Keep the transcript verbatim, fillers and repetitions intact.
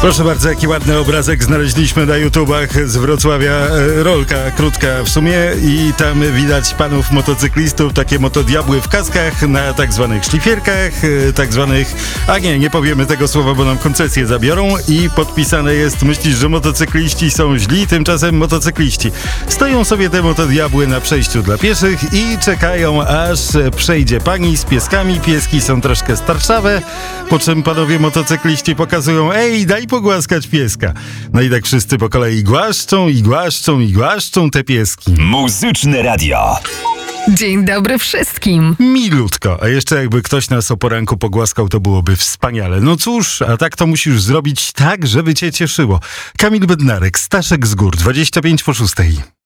Proszę bardzo, jaki ładny obrazek znaleźliśmy na YouTubach z Wrocławia. E, Rolka krótka w sumie i tam widać panów motocyklistów, takie motodiabły w kaskach na tak zwanych szlifierkach, e, tak zwanych, a nie, nie powiemy tego słowa, bo nam koncesję zabiorą i podpisane jest, myślisz, że motocykliści są źli, tymczasem motocykliści. Stoją sobie te motodiabły na przejściu dla pieszych i czekają, aż przejdzie pani z pieskami. Pieski są troszkę starszawe, po czym panowie motocykliści pokazują: ej, daj pogłaskać pieska. No i tak wszyscy po kolei głaszczą i głaszczą i głaszczą te pieski. Muzyczne radio. Dzień dobry wszystkim. Milutko. A jeszcze jakby ktoś nas o poranku pogłaskał, to byłoby wspaniale. No cóż, a tak to musisz zrobić tak, żeby cię cieszyło. Kamil Bednarek, Staszek z gór, dwadzieścia pięć po szóstej.